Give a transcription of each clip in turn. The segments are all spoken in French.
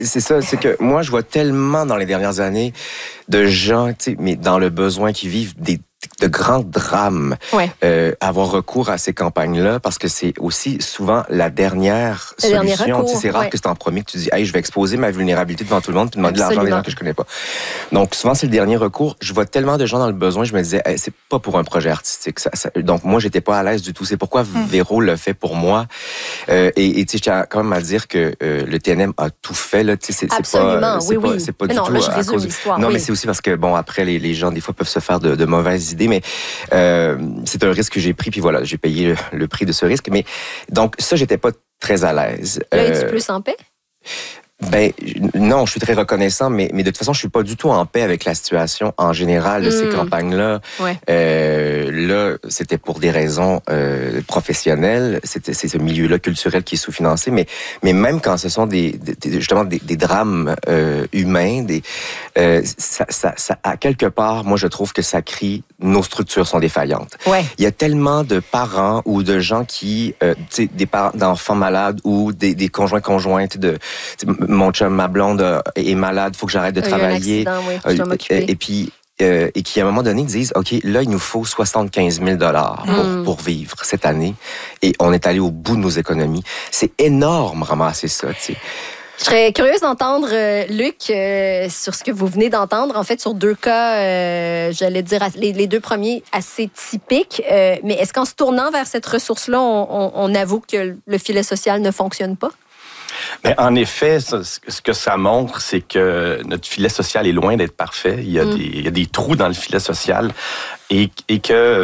c'est ça, c'est que moi, je vois tellement dans les dernières années de gens, tu sais, mais dans le besoin qui vivent de grands drames, avoir recours à ces campagnes-là, parce que c'est aussi souvent la dernière solution. C'est rare que c'est en premier que tu dis « Hey, je vais exposer ma vulnérabilité devant tout le monde puis demander de l'argent à des gens que je connais pas. » Donc, souvent, c'est le dernier recours. Je vois tellement de gens dans le besoin, je me disais hey, « C'est pas pour un projet artistique. » Donc, moi, j'étais pas à l'aise du tout. C'est pourquoi Véro le fait pour moi. Et tu sais, je tiens quand même à dire que le TNM a tout fait. Là, absolument, c'est pas du tout à cause... Non, mais c'est aussi parce que, bon, après, les gens, des fois, peuvent se faire de mauvaises idées, mais c'est un risque que j'ai pris, puis voilà, j'ai payé le prix de ce risque. Mais donc, ça, j'étais pas très à l'aise. Là, es-tu plus en paix? Ben non, je suis très reconnaissant, mais de toute façon, je suis pas du tout en paix avec la situation en général de ces campagnes-là. Là, c'était pour des raisons professionnelles. C'est ce milieu-là culturel qui est sous-financé, mais même quand ce sont justement des drames humains, ça à quelque part, moi, je trouve que ça crie nos structures sont défaillantes. Il y a tellement de parents ou de gens qui, des parents d'enfants malades ou des conjointes mon chum, ma blonde est malade, faut que j'arrête de travailler. Je dois m'occuper. Et puis, et qui, à un moment donné, disent, OK, là, il nous faut 75 000 $ pour vivre cette année. Et on est allé au bout de nos économies. C'est énorme, ramasser ça, tu sais. Je serais curieuse d'entendre, Luc, sur ce que vous venez d'entendre. En fait, sur deux cas, j'allais dire les deux premiers assez typiques. Mais est-ce qu'en se tournant vers cette ressource-là, on avoue que le filet social ne fonctionne pas? Mais en effet, ce que ça montre, c'est que notre filet social est loin d'être parfait. Il y a des trous dans le filet social et que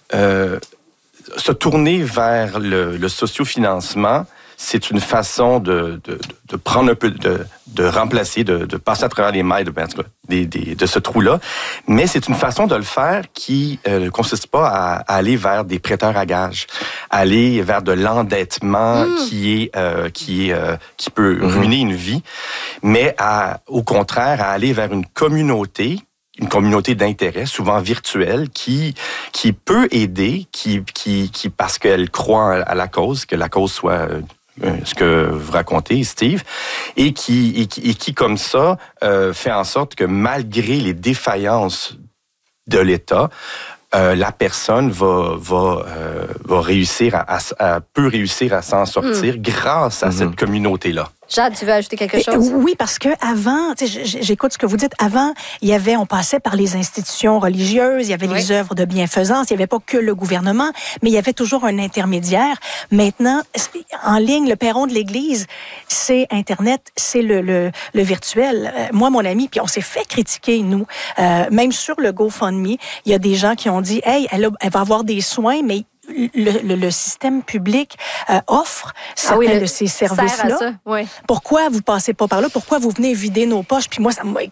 se tourner vers le sociofinancement, c'est une façon de prendre un peu, de remplacer, de passer à travers les mailles de ce trou-là. Mais c'est une façon de le faire qui ne consiste pas à aller vers des prêteurs à gages, aller vers de l'endettement qui peut ruiner une vie, mais au contraire, à aller vers une communauté d'intérêt, souvent virtuelle, qui peut aider, qui parce qu'elle croit à la cause, que la cause soit ce que vous racontez, Steve, et qui comme ça, fait en sorte que malgré les défaillances de l'État, la personne va réussir peut réussir à s'en sortir grâce à cette communauté-là. Jade, tu veux ajouter quelque chose? Oui, parce que avant, j'écoute ce que vous dites. Avant, on passait par les institutions religieuses, il y avait les œuvres de bienfaisance, il n'y avait pas que le gouvernement, mais il y avait toujours un intermédiaire. Maintenant, en ligne, le perron de l'Église, c'est Internet, c'est le virtuel. Moi, mon ami, puis on s'est fait critiquer, nous, même sur le GoFundMe, il y a des gens qui ont dit, hey, elle va avoir des soins, mais le système public offre certains de ces services-là. Pourquoi vous passez pas par là? Pourquoi vous venez vider nos poches? Puis moi,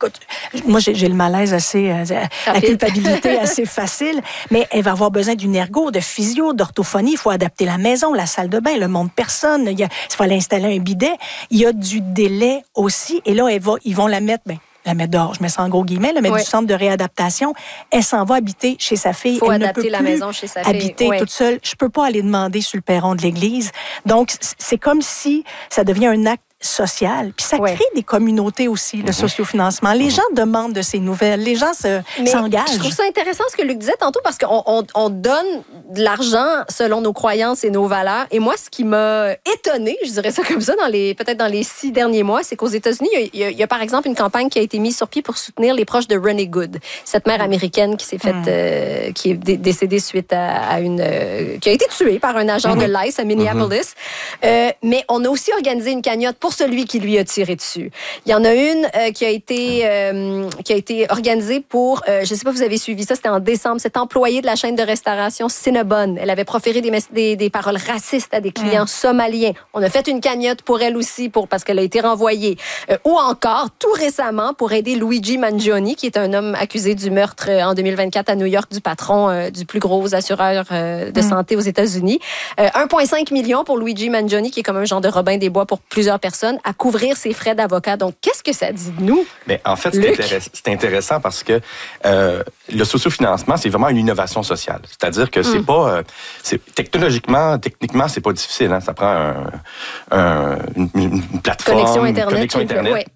moi j'ai le malaise assez, la culpabilité assez facile, mais elle va avoir besoin d'une ergo, de physio, d'orthophonie. Il faut adapter la maison, la salle de bain, le monde personne. Il faut aller installer un bidet. Il y a du délai aussi. Et là, ils vont la mettre dehors, je mets ça en gros guillemets, mais du centre de réadaptation, elle s'en va habiter chez sa fille. Il faut elle adapter ne peut la plus maison chez sa fille. Habiter toute seule. Je peux pas aller demander sur le perron de l'église. Donc, c'est comme si ça devient un acte social. Puis ça crée des communautés aussi, le sociofinancement. Les gens demandent de ces nouvelles. Les gens s'engagent. Je trouve ça intéressant ce que Luc disait tantôt parce qu'on donne de l'argent selon nos croyances et nos valeurs. Et moi, ce qui m'a étonnée, je dirais ça comme ça, peut-être dans les 6 derniers mois, c'est qu'aux États-Unis, il y a par exemple une campagne qui a été mise sur pied pour soutenir les proches de Renee Good, cette mère américaine qui s'est faite, qui est décédée suite à qui a été tuée par un agent de l'ICE à Minneapolis. Mais on a aussi organisé une cagnotte pour celui qui lui a tiré dessus. Il y en a une qui a été organisée pour, je ne sais pas si vous avez suivi ça, c'était en décembre, cette employée de la chaîne de restauration Cinnabon. Elle avait proféré des paroles racistes à des clients somaliens. On a fait une cagnotte pour elle aussi, parce qu'elle a été renvoyée. Ou encore, tout récemment, pour aider Luigi Mangione, qui est un homme accusé du meurtre en 2024 à New York du patron du plus gros assureur de santé aux États-Unis. 1,5 million pour Luigi Mangione, qui est comme un genre de Robin des Bois pour plusieurs personnes personne à couvrir ses frais d'avocat. Donc, qu'est-ce que ça dit de nous? Mais en fait, c'est intéressant parce que le sociofinancement, c'est vraiment une innovation sociale. C'est-à-dire que c'est pas... techniquement, c'est pas difficile. Hein? Ça prend une plateforme, connexion Internet. Ouais.